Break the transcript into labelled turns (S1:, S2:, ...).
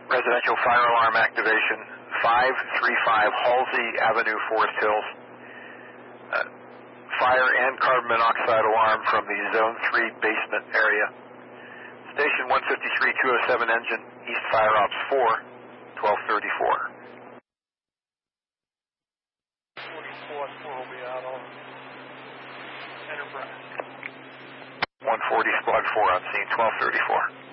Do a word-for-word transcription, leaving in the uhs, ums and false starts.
S1: Residential fire alarm activation, five three five Halsey Avenue, Forest Hills. Uh, fire and carbon monoxide alarm from the Zone three basement area. Station one fifty-three two oh seven engine, East Fire Ops four, twelve thirty-four.
S2: forty-four will be out on Enterprise.
S1: one forty Squad four on scene, twelve thirty-four.